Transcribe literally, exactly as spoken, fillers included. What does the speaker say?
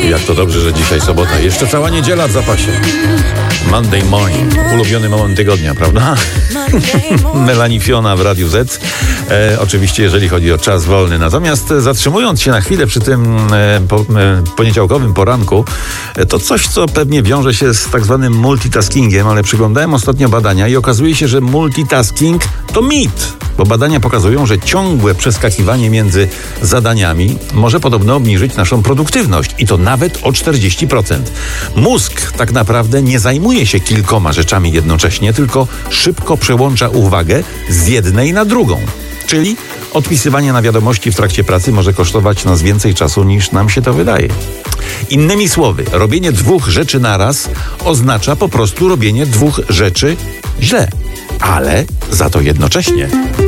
Jak to dobrze, że dzisiaj sobota. Jeszcze cała niedziela w zapasie. Monday morning. Ulubiony moment tygodnia, prawda? Melanie Fiona w Radiu Z. E, oczywiście, jeżeli chodzi o czas wolny. Natomiast zatrzymując się na chwilę przy tym e, po, e, poniedziałkowym poranku, e, to coś, co pewnie wiąże się z tak zwanym multitaskingiem, ale przyglądałem ostatnio badania i okazuje się, że multitasking to mit. Bo badania pokazują, że ciągłe przeskakiwanie między zadaniami może podobno obniżyć naszą produktywność i to nawet o czterdzieści procent. Mózg tak naprawdę nie zajmuje się kilkoma rzeczami jednocześnie, tylko szybko przełącza uwagę z jednej na drugą. Czyli odpisywanie na wiadomości w trakcie pracy może kosztować nas więcej czasu niż nam się to wydaje. Innymi słowy, robienie dwóch rzeczy naraz oznacza po prostu robienie dwóch rzeczy źle, ale za to jednocześnie.